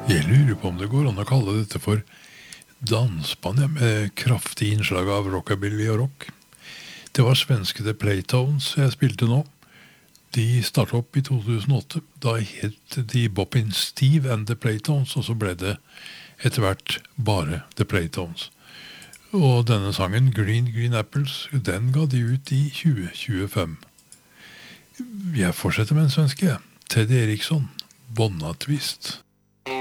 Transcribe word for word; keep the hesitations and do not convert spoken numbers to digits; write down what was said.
Jeg lurer på om det går an å kalle dette for dansband, ja, med kraftig innslag av rockabilly og rock. Det var svenske The Playtones jeg spilte nå. De startet opp i to tusen og åtte. Da het de Boppin Steve and The Playtones, og så ble det etter hvert bare The Playtones. Og denne sangen, Green Green Apples, den ga de ut i tjue tjuefem. Jeg fortsetter med en svenske, Teddy Eriksson, Bonna Twist.